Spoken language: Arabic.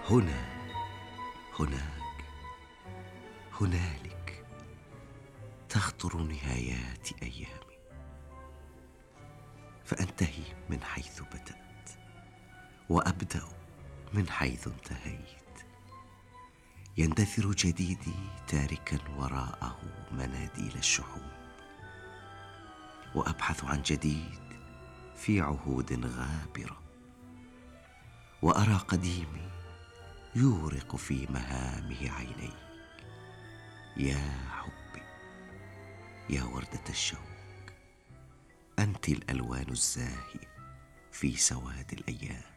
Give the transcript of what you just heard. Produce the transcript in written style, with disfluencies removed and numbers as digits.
هنا، هناك، هنالك تخطر نهايات أيامي، فأنتهي من حيث بدأت وأبدأ من حيث انتهيت. يندثر جديدي تاركا وراءه مناديل الشحوب، وأبحث عن جديد في عهود غابرة، وأرى قديمي يورق في مهامه عيني. يا حبي، يا وردة الشوق، أنت الألوان الزاهية في سواد الأيام.